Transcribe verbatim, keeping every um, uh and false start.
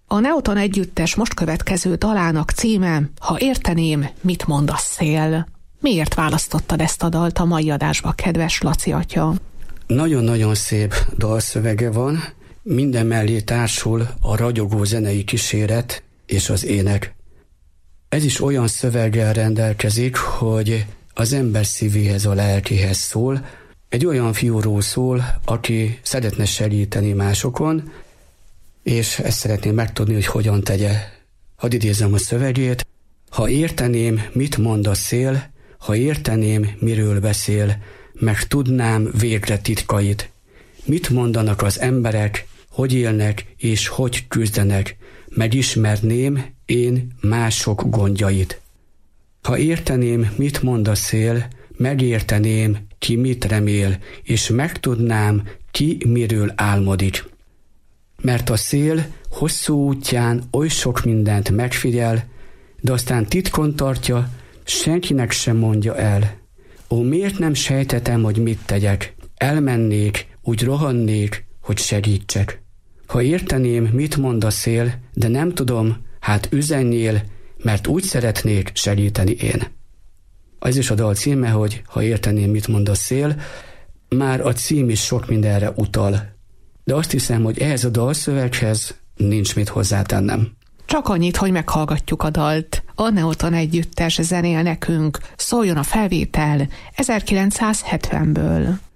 A Neuton együttes most következő dalának címe Ha érteném, mit mond a szél. Miért választottad ezt a dalt a mai adásba, kedves Laci atya? Nagyon-nagyon szép dalszövege van, minden mellé társul a ragyogó zenei kíséret és az ének. Ez is olyan szöveggel rendelkezik, hogy az ember szívéhez, a lelkéhez szól. Egy olyan fiúról szól, aki szeretne segíteni másokon, és ezt szeretném megtudni, hogy hogyan tegye. Hadd idézem a szövegét. Ha érteném, mit mond a szél, ha érteném, miről beszél, meg tudnám végre titkait. Mit mondanak az emberek, hogy élnek és hogy küzdenek, megismerném én mások gondjait. Ha érteném, mit mond a szél, megérteném, ki mit remél, és megtudnám, ki miről álmodik. Mert a szél hosszú útján oly sok mindent megfigyel, de aztán titkon tartja, senkinek sem mondja el. Ó, miért nem sejtetem, hogy mit tegyek? Elmennék, úgy rohannék, hogy segítsek. Ha érteném, mit mond a szél, de nem tudom, hát üzenjél, mert úgy szeretnék segíteni én. Az is a dal címe, hogy ha érteném, mit mond a szél, már a cím is sok mindenre utal. De azt hiszem, hogy ehhez a dalszöveghez nincs mit hozzátennem. Csak annyit, hogy meghallgatjuk a dalt. A Neuton együttes zenél nekünk, szóljon a felvétel ezerkilencszázhetvenből.